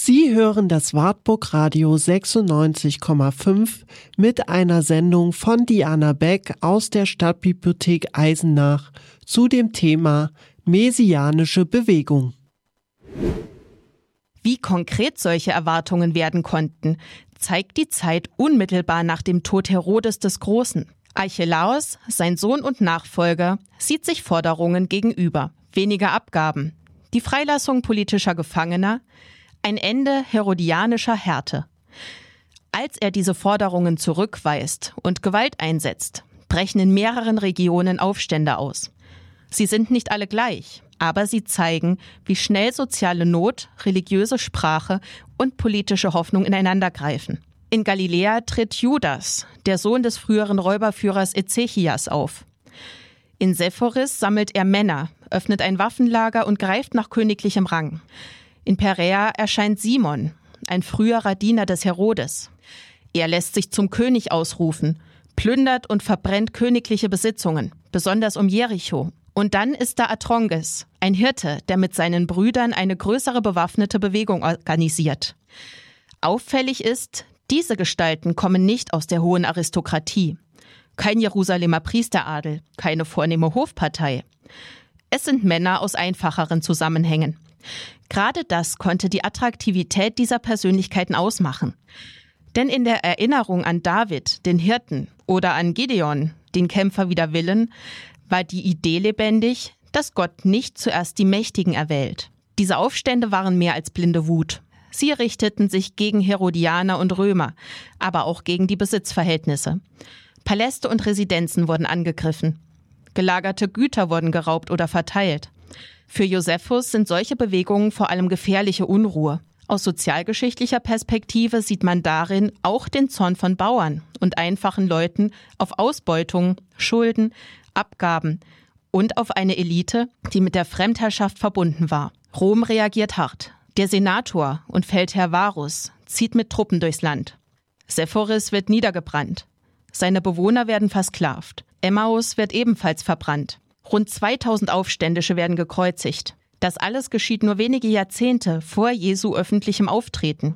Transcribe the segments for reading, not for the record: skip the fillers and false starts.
Sie hören das Wartburg Radio 96,5 mit einer Sendung von Diana Beck aus der Stadtbibliothek Eisenach zu dem Thema Messianische Bewegung. Wie konkret solche Erwartungen werden konnten, zeigt die Zeit unmittelbar nach dem Tod Herodes des Großen. Archelaos, sein Sohn und Nachfolger, sieht sich Forderungen gegenüber. Weniger Abgaben, die Freilassung politischer Gefangener, ein Ende herodianischer Härte. Als er diese Forderungen zurückweist und Gewalt einsetzt, brechen in mehreren Regionen Aufstände aus. Sie sind nicht alle gleich, aber sie zeigen, wie schnell soziale Not, religiöse Sprache und politische Hoffnung ineinandergreifen. In Galiläa tritt Judas, der Sohn des früheren Räuberführers Ezechias, auf. In Sephoris sammelt er Männer, öffnet ein Waffenlager und greift nach königlichem Rang. In Peräa erscheint Simon, ein früherer Diener des Herodes. Er lässt sich zum König ausrufen, plündert und verbrennt königliche Besitzungen, besonders um Jericho. Und dann ist da Athronges, ein Hirte, der mit seinen Brüdern eine größere bewaffnete Bewegung organisiert. Auffällig ist, diese Gestalten kommen nicht aus der hohen Aristokratie. Kein Jerusalemer Priesteradel, keine vornehme Hofpartei. Es sind Männer aus einfacheren Zusammenhängen. Gerade das konnte die Attraktivität dieser Persönlichkeiten ausmachen. Denn in der Erinnerung an David, den Hirten, oder an Gideon, den Kämpfer wider Willen, war die Idee lebendig, dass Gott nicht zuerst die Mächtigen erwählt. Diese Aufstände waren mehr als blinde Wut. Sie richteten sich gegen Herodianer und Römer, aber auch gegen die Besitzverhältnisse. Paläste und Residenzen wurden angegriffen. Gelagerte Güter wurden geraubt oder verteilt. Für Josephus sind solche Bewegungen vor allem gefährliche Unruhe. Aus sozialgeschichtlicher Perspektive sieht man darin auch den Zorn von Bauern und einfachen Leuten auf Ausbeutung, Schulden, Abgaben und auf eine Elite, die mit der Fremdherrschaft verbunden war. Rom reagiert hart. Der Senator und Feldherr Varus zieht mit Truppen durchs Land. Sephoris wird niedergebrannt. Seine Bewohner werden versklavt. Emmaus wird ebenfalls verbrannt. Rund 2000 Aufständische werden gekreuzigt. Das alles geschieht nur wenige Jahrzehnte vor Jesu öffentlichem Auftreten.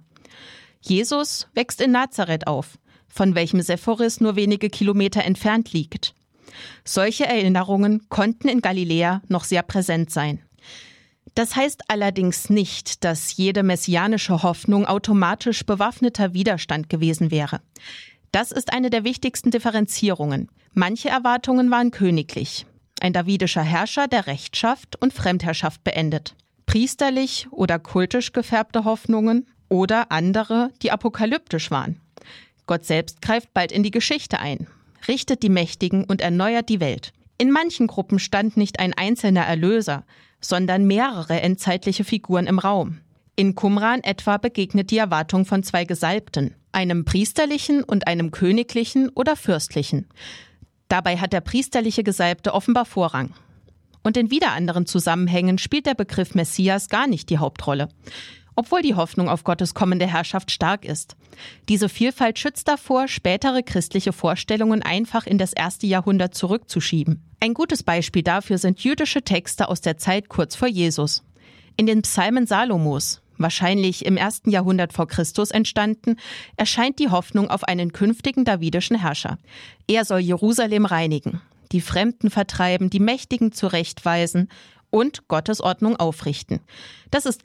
Jesus wächst in Nazareth auf, von welchem Sephoris nur wenige Kilometer entfernt liegt. Solche Erinnerungen konnten in Galiläa noch sehr präsent sein. Das heißt allerdings nicht, dass jede messianische Hoffnung automatisch bewaffneter Widerstand gewesen wäre. Das ist eine der wichtigsten Differenzierungen. Manche Erwartungen waren königlich. Ein davidischer Herrscher, der Rechtschaft und Fremdherrschaft beendet. Priesterlich oder kultisch gefärbte Hoffnungen oder andere, die apokalyptisch waren. Gott selbst greift bald in die Geschichte ein, richtet die Mächtigen und erneuert die Welt. In manchen Gruppen stand nicht ein einzelner Erlöser, sondern mehrere endzeitliche Figuren im Raum. In Qumran etwa begegnet die Erwartung von zwei Gesalbten, einem priesterlichen und einem königlichen oder fürstlichen. Dabei hat der priesterliche Gesalbte offenbar Vorrang. Und in wieder anderen Zusammenhängen spielt der Begriff Messias gar nicht die Hauptrolle, obwohl die Hoffnung auf Gottes kommende Herrschaft stark ist. Diese Vielfalt schützt davor, spätere christliche Vorstellungen einfach in das 1. Jahrhundert zurückzuschieben. Ein gutes Beispiel dafür sind jüdische Texte aus der Zeit kurz vor Jesus. In den Psalmen Salomos, wahrscheinlich im 1. Jahrhundert vor Christus entstanden, erscheint die Hoffnung auf einen künftigen davidischen Herrscher. Er soll Jerusalem reinigen, die Fremden vertreiben, die Mächtigen zurechtweisen und Gottes Ordnung aufrichten. Das ist